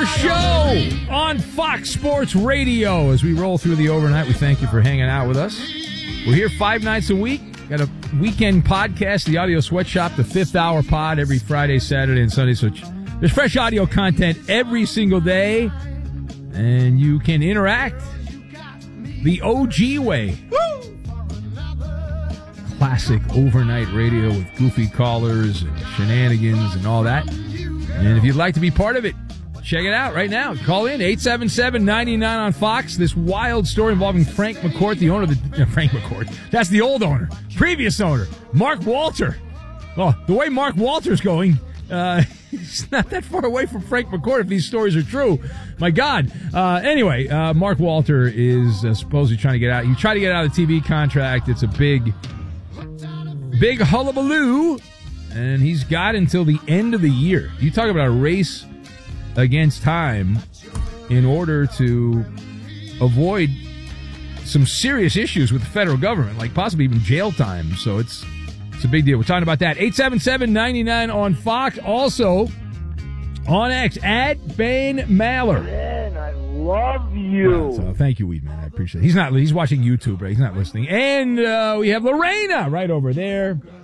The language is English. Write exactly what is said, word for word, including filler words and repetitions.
hour show on Fox Sports Radio. As we roll through the overnight, we thank you for hanging out with us. We're here five nights a week. Got a weekend podcast, the Audio Sweatshop, the fifth hour pod every Friday, Saturday, and Sunday. So there's fresh audio content every single day, and you can interact the O G way. Woo! Classic overnight radio with goofy callers and shenanigans and all that. And if you'd like to be part of it, check it out right now. Call in eight seven seven, nine nine on Fox. This wild story involving Frank McCourt, the owner of the... Uh, Frank McCourt. That's the old owner. Previous owner. Mark Walter. Well, the way Mark Walter's going, uh, he's not that far away from Frank McCourt if these stories are true. My God. Uh, anyway, uh, Mark Walter is uh, supposedly trying to get out. He tried to get out of the T V contract. It's a big, big hullabaloo. And he's got until the end of the year. You talk about a race against time in order to avoid some serious issues with the federal government, like possibly even jail time. So it's it's a big deal. We're talking about that. eight seven seven, nine nine on Fox. Also on X, at Bane Maller. Man, I love you. So thank you, Weedman. I appreciate it. He's not. He's watching YouTube, right? He's not listening. And uh, we have Lorena right over there.